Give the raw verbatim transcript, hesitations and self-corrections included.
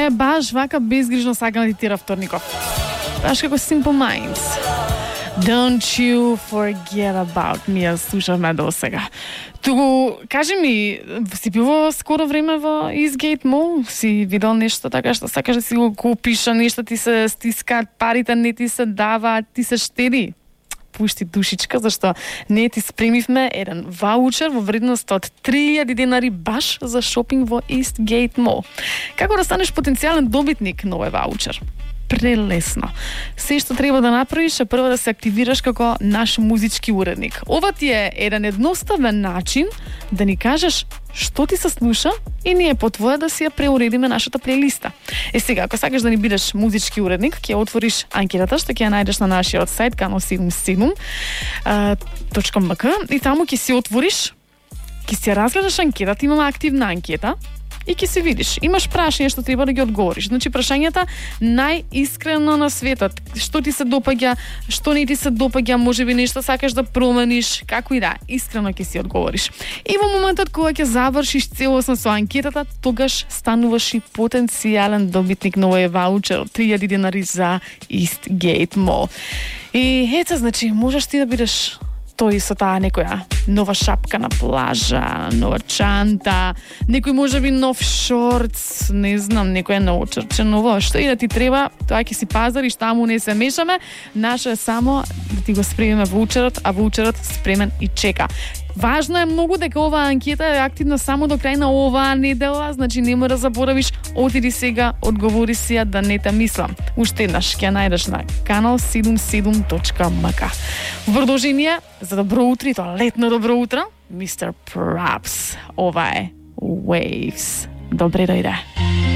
Е, баш вака безгрижно сакам да ти тира вторников. Баш како Simple Minds. Don't you forget about me, ја слушавме до сега. Туку, кажи ми, си бил во скоро време во Eastgate Mall? Си видел нешто така што сакаш да си го купиш, а нешто ти се стискаат, парите не ти се даваат, ти се штеди? Пушти душичка, зашто не ти спремивме еден ваучер во вредност од три илјади денари баш за шопинг во Eastgate Mall. Како да станеш потенцијален добитник на овој ваучер? Прелесно. Се што треба да направиш е прво да се активираш како наш музички уредник. Ова ти е еден едноставен начин да ни кажеш што ти се слуша и ние по твоја да си ја преуредиме нашата плейлиста. Е сега, ако сакаш да ни бидеш музички уредник, ќе отвориш анкетата што ќе ја најдеш на нашиот сајт канал седумдесет и седум точка ем ка и таму ќе си отвориш, ќе си разгледаш анкетата, имаме активна анкета и ќе се видиш. Имаш прашања што треба да ги одговориш. Значи прашањата најискрено на светот. Што ти се допаѓа, што не ти се допаѓа, можеби нешто сакаш да промениш, како и да, искрено ќе си одговориш. И во моментот кога ќе завршиш целосно со анкетата, тогаш стануваш и потенцијален добитник на овој ваучер од три илјади денари за Eastgate Mall. И ета, значи, можеш ти да бидеш тој со таа некоја нова шапка на плажа, нова чанта, некој можеби нов шортс, не знам, некоја наочрчено, што и да ти треба, тоа ќе си пазариш, таму не се мешаме. Наше е само да ти го спремиме ваучерот, а ваучерот спремен и чека. Важно е многу дека оваа анкета е активна само до крај на оваа недела, значи не мора да заборавиш, отиди сега, одговори си ја да не те мислам. Уште еднаш ќе најдеш на канал седумдесет и седум точка ем ка. В продолжение, за добро утро, и тоа летно добро утро, мистер Props. Ова е Waves. Добре дојде.